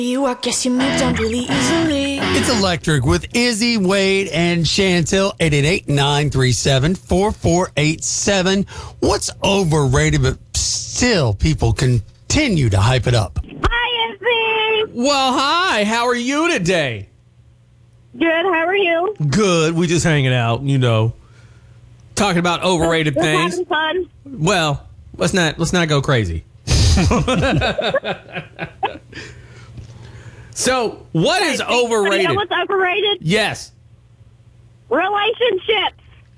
You, I guess you moved on really easily. It's Electric with Izzy, Wade, and Chantel. 888-937-4487. What's overrated, but still people continue to hype it up? Hi, Izzy. Well, hi. How are you today? Good. How are you? Good. We just hanging out, talking about overrated Just things. having fun. Well, let's not go crazy. So, what is overrated? You know what's overrated? Yes. Relationships.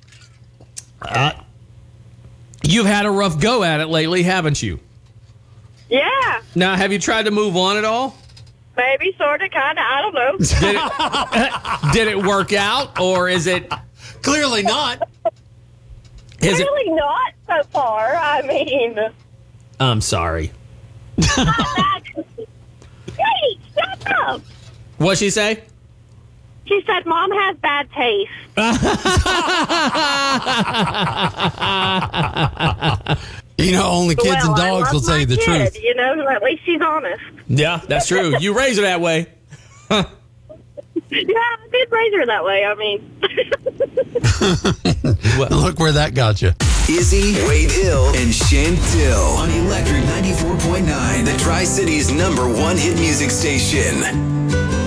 You've had a rough go at it lately, haven't you? Yeah. Now, have you tried to move on at all? Maybe, sort of, kind of. I don't know. Did it work out, or is it? Clearly not. Is it? Really not so far. I mean. I'm sorry. Hey, shut up. What'd she say? She said, Mom has bad taste. Only kids and dogs will tell you the truth. At least she's honest. Yeah, that's true. You raise her that way. Yeah, I did raise her that way. I mean. Look where that got you. Izzy, Wade Hill, and Chantel on Electric 94.9, the Tri-City's #1 hit music station.